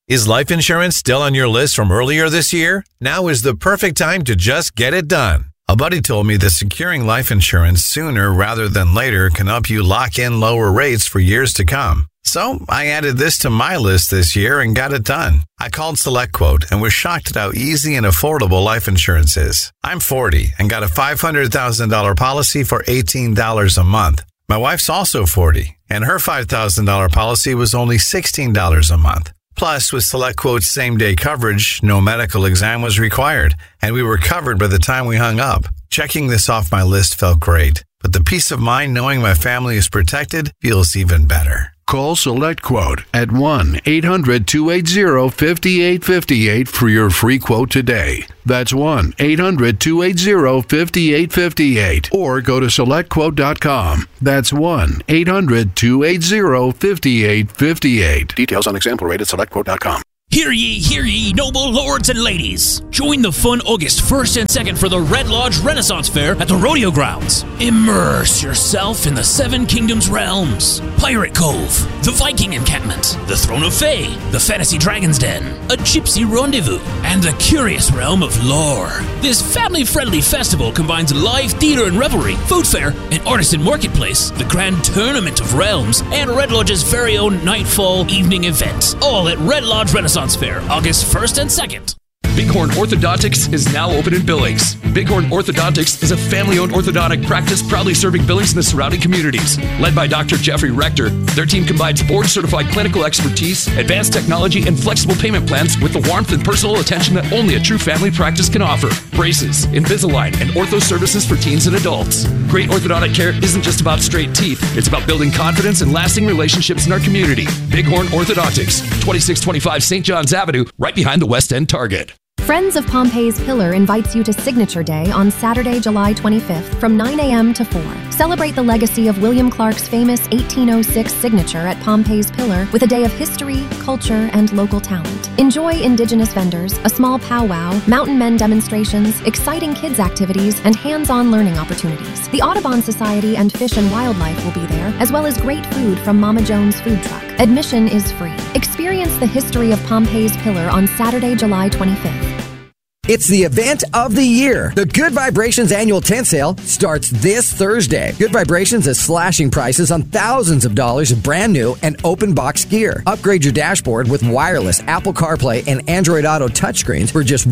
Is life insurance still on your list from earlier this year? Now is the perfect time to just get it done. A buddy told me that securing life insurance sooner rather than later can help you lock in lower rates for years to come. So I added this to my list this year and got it done. I called SelectQuote and was shocked at how easy and affordable life insurance is. I'm 40 and got a $500,000 policy for $18 a month. My wife's also 40 and her $5,000 policy was only $16 a month. Plus, with SelectQuote's same-day coverage, no medical exam was required, and we were covered by the time we hung up. Checking this off my list felt great, but the peace of mind knowing my family is protected feels even better. Call SelectQuote at 1-800-280-5858 for your free quote today. That's 1-800-280-5858. Or go to SelectQuote.com. That's 1-800-280-5858. Details on example rate at SelectQuote.com. Hear ye, noble lords and ladies. Join the fun August 1st and 2nd for the Red Lodge Renaissance Fair at the Rodeo Grounds. Immerse yourself in the Seven Kingdoms realms. Pirate Cove, the Viking Encampment, the Throne of Fae, the Fantasy Dragon's Den, a Gypsy Rendezvous, and the curious realm of lore. This family-friendly festival combines live theater and revelry, food fair, an artisan marketplace, the Grand Tournament of Realms, and Red Lodge's very own Nightfall evening event. All at Red Lodge Renaissance Fair, August 1st and 2nd. Bighorn Orthodontics is now open in Billings. Bighorn Orthodontics is a family-owned orthodontic practice proudly serving Billings and the surrounding communities. Led by Dr. Jeffrey Rector, their team combines board-certified clinical expertise, advanced technology, and flexible payment plans with the warmth and personal attention that only a true family practice can offer. Braces, Invisalign, and ortho services for teens and adults. Great orthodontic care isn't just about straight teeth. It's about building confidence and lasting relationships in our community. Bighorn Orthodontics, 2625 St. John's Avenue, right behind the West End Target. Friends of Pompey's Pillar invites you to Signature Day on Saturday, July 25th from 9 a.m. to 4. Celebrate the legacy of William Clark's famous 1806 signature at Pompey's Pillar with a day of history, culture, and local talent. Enjoy indigenous vendors, a small powwow, mountain men demonstrations, exciting kids activities, and hands-on learning opportunities. The Audubon Society and Fish and Wildlife will be there, as well as great food from Mama Jones Food Truck. Admission is free. Experience the history of Pompey's Pillar on Saturday, July 25th. It's the event of the year. The Good Vibrations annual tent sale starts this Thursday. Good Vibrations is slashing prices on thousands of dollars of brand new and open box gear. Upgrade your dashboard with wireless Apple CarPlay and Android Auto touchscreens for just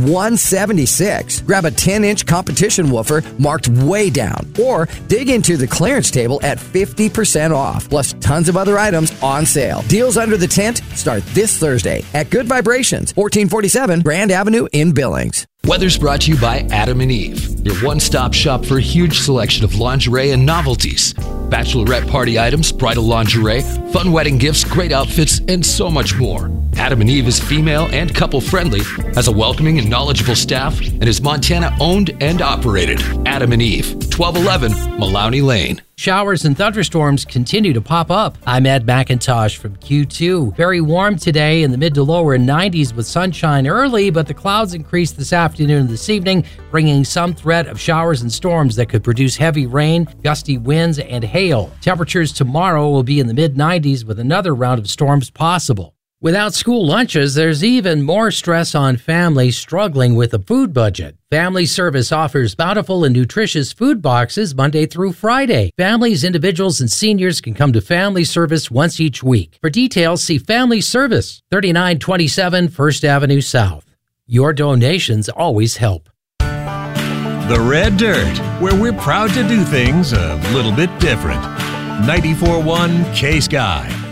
$176. Grab a 10-inch competition woofer marked way down, or dig into the clearance table at 50% off, plus tons of other items on sale. Deals under the tent start this Thursday at Good Vibrations, 1447 Grand Avenue in Billings. Weather's brought to you by Adam and Eve, your one-stop shop for a huge selection of lingerie and novelties. Bachelorette party items, bridal lingerie, fun wedding gifts, great outfits, and so much more. Adam and Eve is female and couple-friendly, has a welcoming and knowledgeable staff, and is Montana-owned and operated. Adam and Eve, 1211 Malawney Lane. Showers and thunderstorms continue to pop up. I'm Ed McIntosh from Q2. Very warm today in the mid to lower 90s with sunshine early, but the clouds increase this afternoon and this evening, bringing some threat of showers and storms that could produce heavy rain, gusty winds, and hail. Temperatures tomorrow will be in the mid-90s with another round of storms possible. Without school lunches, there's even more stress on families struggling with a food budget. Family Service offers bountiful and nutritious food boxes Monday through Friday. Families, individuals, and seniors can come to Family Service once each week. For details, see Family Service, 3927 1st Avenue South. Your donations always help. The Red Dirt, where we're proud to do things a little bit different. 94.1 K-Sky.